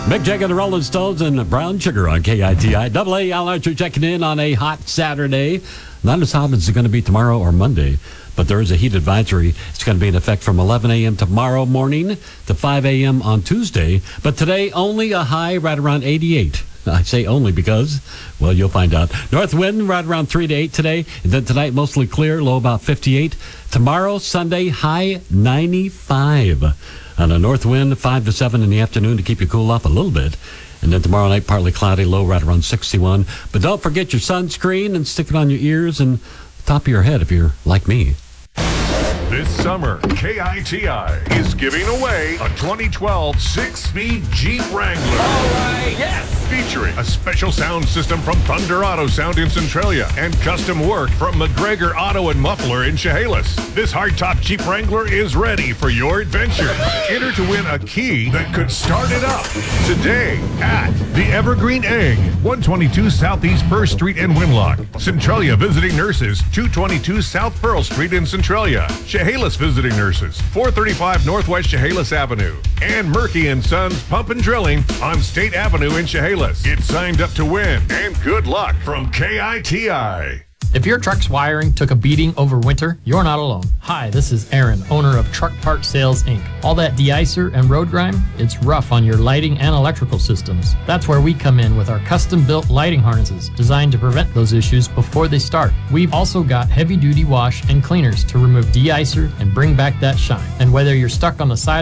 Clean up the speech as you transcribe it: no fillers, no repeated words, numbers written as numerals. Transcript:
Mick Jagger, the Rolling Stones, and Brown Sugar on KITI. Double A, Al Archer checking in on a hot Saturday. Not as hot as it's going to be tomorrow or Monday, but there is a heat advisory. It's going to be in effect from 11 a.m. tomorrow morning to 5 a.m. on Tuesday. But today, only a high right around 88. I say only because, well, you'll find out. North wind right around 3 to 8 today. And then tonight, mostly clear, low about 58. Tomorrow, Sunday, high 95. On a north wind, 5 to 7 in the afternoon to keep you cool off a little bit. And then tomorrow night, partly cloudy, low right around 61. But don't forget your sunscreen and stick it on your ears and top of your head if you're like me. This summer, KITI is giving away a 2012 6-speed Jeep Wrangler. All right, yes! Featuring a special sound system from Thunder Auto Sound in Centralia and custom work from McGregor Auto and Muffler in Chehalis. This hardtop Jeep Wrangler is ready for your adventure. Enter to win a key that could start it up today at the Evergreen Egg, 122 Southeast 1st Street in Winlock. Centralia Visiting Nurses, 222 South Pearl Street in Centralia. Chehalis Visiting Nurses, 435 Northwest Chehalis Avenue. And Murky & Sons Pump and Drilling on State Avenue in Chehalis. Get signed up to win, and good luck from KITI. If your truck's wiring took a beating over winter, you're not alone. Hi, this is Aaron, owner of Truck Part Sales, Inc. All that de-icer and road grime, it's rough on your lighting and electrical systems. That's where we come in with our custom-built lighting harnesses designed to prevent those issues before they start. We've also got heavy-duty wash and cleaners to remove de-icer and bring back that shine. And whether you're stuck on the side